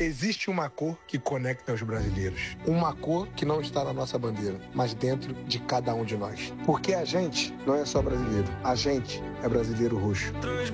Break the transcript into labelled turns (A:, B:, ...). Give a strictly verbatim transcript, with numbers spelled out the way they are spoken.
A: Existe uma cor que conecta os brasileiros. Uma cor que não está na nossa bandeira, mas dentro de cada um de nós. Porque a gente não é só brasileiro. A gente é brasileiro roxo.